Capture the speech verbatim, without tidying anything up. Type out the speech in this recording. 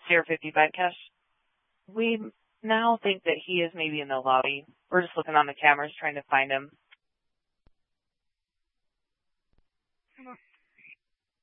Sierra fifty-five, Cash. We now think that he is maybe in the lobby. We're just looking on the cameras trying to find him.